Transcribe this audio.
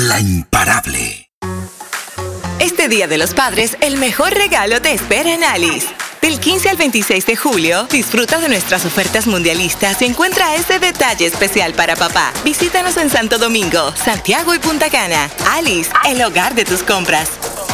la imparable. Este Día de los Padres, el mejor regalo te espera en Alice. Del 15 al 26 de julio, disfruta de nuestras ofertas mundialistas y encuentra ese detalle especial para papá. Visítanos en Santo Domingo, Santiago y Punta Cana. Alice, el hogar de tus compras.